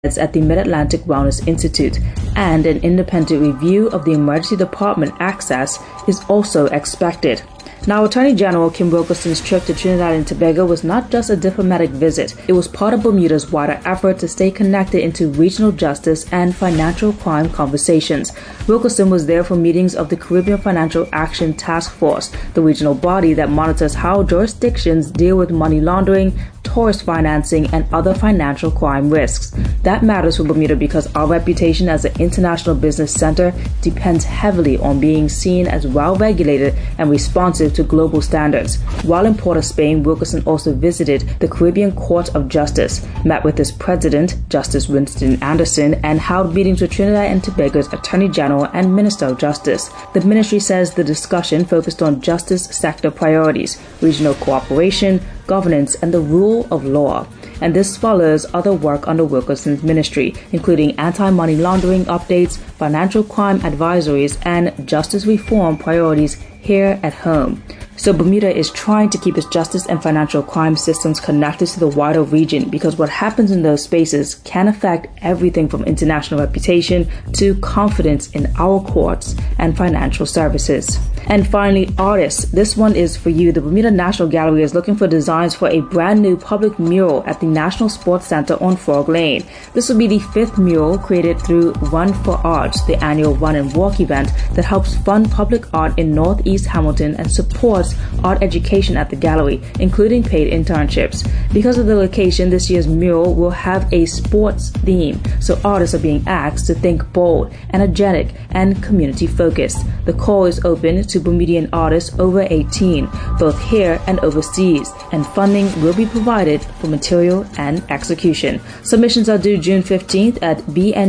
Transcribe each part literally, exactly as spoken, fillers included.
at the Mid-Atlantic Wellness Institute, and an independent review of the emergency department access is also expected. Now, Attorney General Kim Wilkerson's trip to Trinidad and Tobago was not just a diplomatic visit. It was part of Bermuda's wider effort to stay connected into regional justice and financial crime conversations. Wilkerson was there for meetings of the Caribbean Financial Action Task Force, the regional body that monitors how jurisdictions deal with money laundering, tourist financing, and other financial crime risks. That matters for Bermuda because our reputation as an international business center depends heavily on being seen as well-regulated and responsive to global standards. While in Port of Spain, Wilkerson also visited the Caribbean Court of Justice, met with its president, Justice Winston Anderson, and held meetings with Trinidad and Tobago's Attorney General and Minister of Justice. The ministry says the discussion focused on justice sector priorities, regional cooperation, governance, and the rule of law. And this follows other work under Wilkerson's ministry, including anti-money laundering updates, financial crime advisories, and justice reform priorities here at home. So Bermuda is trying to keep its justice and financial crime systems connected to the wider region because what happens in those spaces can affect everything from international reputation to confidence in our courts and financial services. And finally, artists. This one is for you. The Bermuda National Gallery is looking for designs for a brand new public mural at the National Sports Center on Frog Lane. This will be the fifth mural created through Run for Arts, the annual run and walk event that helps fund public art in Northeast Hamilton and supports art education at the gallery, including paid internships. Because of the location, this year's mural will have a sports theme, so artists are being asked to think bold, energetic, and community-focused. The call is open to Bermudian artists over eighteen, both here and overseas, and funding will be provided for material and execution. Submissions are due June fifteenth at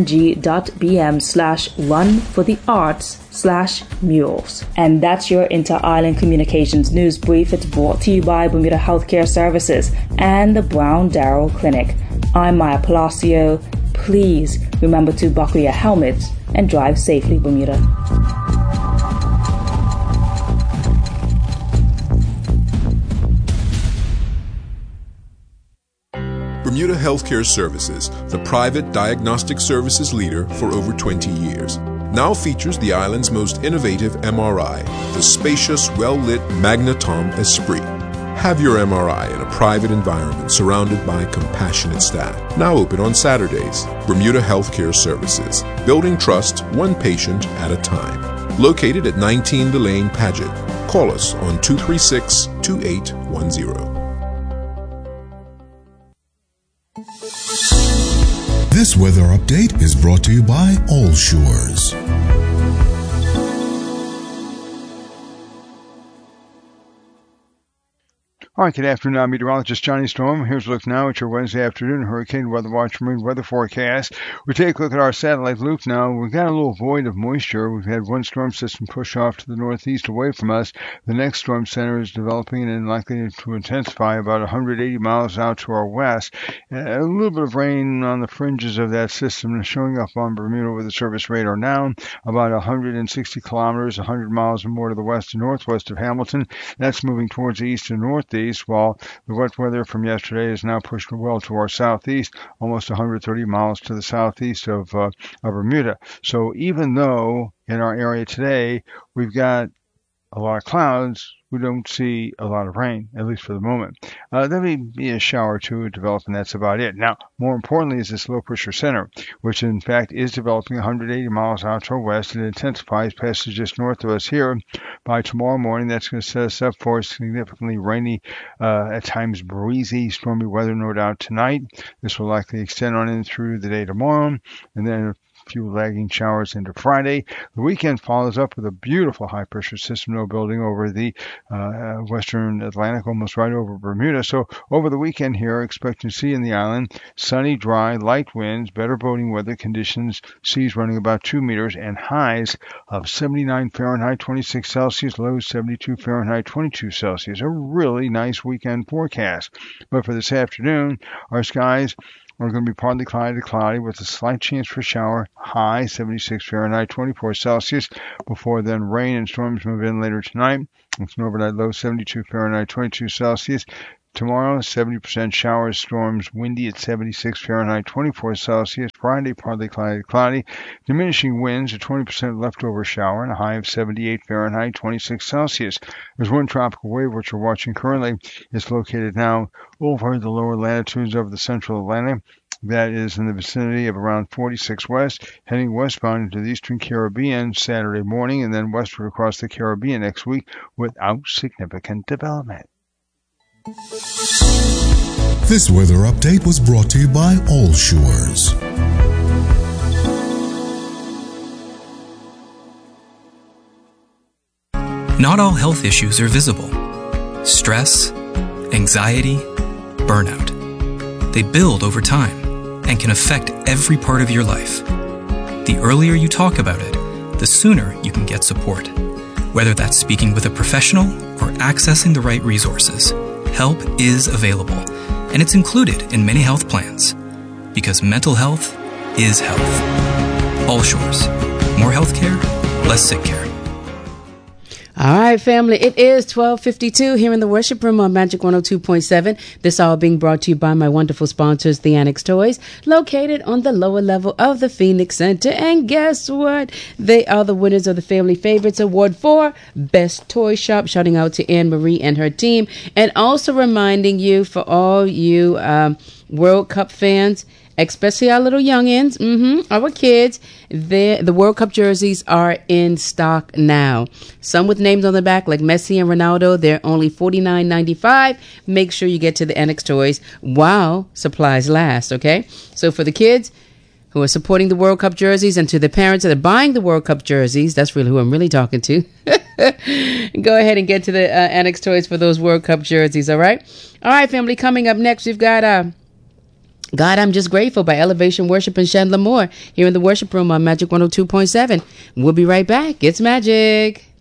bng.bm slash run for the arts slash murals. And that's your Inter-Island Communications News Brief. It's brought to you by Bermuda Healthcare Services and the Brown Darrell Clinic. I'm Maya Palacio. Please remember to buckle your helmets and drive safely, Bermuda. Bermuda Healthcare Services, the private diagnostic services leader for over twenty years, now features the island's most innovative M R I, the spacious, well-lit Magnetom Esprit. Have your M R I in a private environment surrounded by compassionate staff. Now open on Saturdays. Bermuda Healthcare Services, building trust one patient at a time. Located at nineteen Delane Paget. Call us on two three six, two eight one zero. This weather update is brought to you by All Shores. All right, good afternoon. I'm meteorologist Johnny Storm. Here's a look now at your Wednesday afternoon Hurricane Weather Watch Marine Weather Forecast. We take a look at our satellite loop now. We've got a little void of moisture. We've had one storm system push off to the northeast away from us. The next storm center is developing and likely to intensify about one hundred eighty miles out to our west. A little bit of rain on the fringes of that system is showing up on Bermuda with the surface radar now, about one hundred sixty kilometers, one hundred miles or more to the west and northwest of Hamilton. That's moving towards the east and northeast. While the wet weather from yesterday is now pushed well to our southeast, almost one hundred thirty miles to the southeast of, uh, of Bermuda. So even though in our area today we've got a lot of clouds, we don't see a lot of rain, at least for the moment. Uh, there may be a shower or two develop, and that's about it. Now, more importantly is this low pressure center, which in fact is developing one hundred eighty miles out to our west and intensifies past just north of us here. By tomorrow morning, that's going to set us up for significantly rainy, uh, at times breezy, stormy weather, no doubt tonight. This will likely extend on in through the day tomorrow, and then few lagging showers into Friday. The weekend follows up with a beautiful high-pressure system now building over the uh, western Atlantic, almost right over Bermuda. So over the weekend here, expect to see in the island sunny, dry, light winds, better boating weather conditions, seas running about two meters, and highs of seventy-nine Fahrenheit, twenty-six Celsius, lows seventy-two Fahrenheit, twenty-two Celsius. A really nice weekend forecast. But for this afternoon, our skies are going to be partly cloudy to cloudy with a slight chance for shower, high seventy-six Fahrenheit, twenty-four Celsius, before then rain and storms move in later tonight. It's an overnight low seventy-two Fahrenheit, twenty-two Celsius. Tomorrow, seventy percent showers, storms, windy at seventy-six Fahrenheit, twenty-four Celsius. Friday, partly cloudy, cloudy, diminishing winds, a twenty percent leftover shower, and a high of seventy-eight Fahrenheit, twenty-six Celsius. There's one tropical wave, which we're watching currently. It's located now over the lower latitudes of the central Atlantic. That is in the vicinity of around forty-six west, heading westbound into the eastern Caribbean Saturday morning, and then westward across the Caribbean next week without significant development. This weather update was brought to you by All Shores. Not all health issues are visible. Stress, anxiety, burnout. They build over time and can affect every part of your life. The earlier you talk about it, the sooner you can get support. Whether that's speaking with a professional or accessing the right resources, help is available, and it's included in many health plans. Because mental health is health. All Shores. More healthcare, less sick care. All right, family, it is twelve fifty-two here in the worship room on Magic one oh two point seven. This all being brought to you by my wonderful sponsors, The Annex Toys, located on the lower level of the Phoenix Center. And guess what? They are the winners of the Family Favorites Award for Best Toy Shop. Shouting out to Anne Marie and her team. And also reminding you, for all you um, World Cup fans, especially our little youngins, mm-hmm, our kids, the World Cup jerseys are in stock now. Some with names on the back like Messi and Ronaldo, they're only forty-nine ninety-five. Make sure you get to the Annex Toys while supplies last, okay? So for the kids who are supporting the World Cup jerseys, and to the parents that are buying the World Cup jerseys, that's really who I'm really talking to. Go ahead and get to the uh, Annex Toys for those World Cup jerseys, all right? All right, family, coming up next, we've got... Uh, God, I'm Just Grateful by Elevation Worship and Chandler Moore here in the worship room on Magic one oh two point seven. We'll be right back. It's Magic.